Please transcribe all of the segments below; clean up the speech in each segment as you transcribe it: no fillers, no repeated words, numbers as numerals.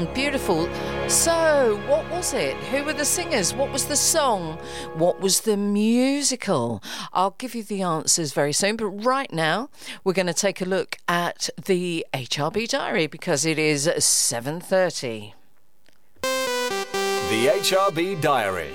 Beautiful. So, what was it? Who were the singers? What was the song? What was the musical? I'll give you the answers very soon, but right now we're going to take a look at the HRB diary because it is 7:30. The HRB diary.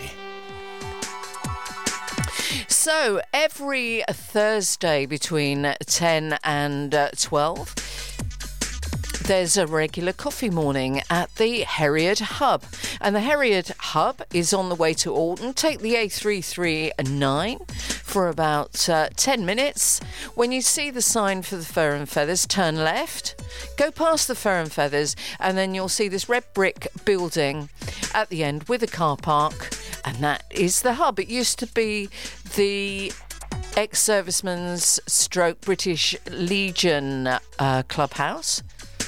So, every Thursday between 10 and 12, there's a regular coffee morning at the Heriot Hub. And the Heriot Hub is on the way to Alton. Take the A339 for about 10 minutes. When you see the sign for the Fur and Feathers, turn left, go past the Fur and Feathers, and then you'll see this red brick building at the end with a car park. And that is the Hub. It used to be the ex-servicemen's stroke British Legion clubhouse.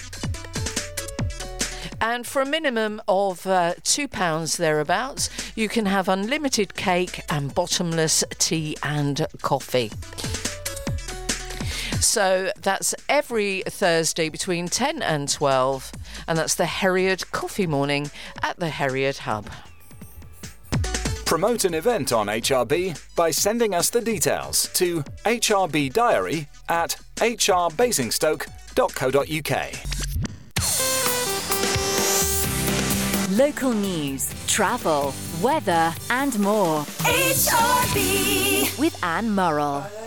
And for a minimum of £2 thereabouts, you can have unlimited cake and bottomless tea and coffee. So that's every Thursday between 10 and 12, and that's the Heriot Coffee Morning at the Heriot Hub. Promote an event on HRB by sending us the details to hrbdiary@hrbasingstoke.co.uk. Local news, travel, weather and more. HRB with Anne Murrell.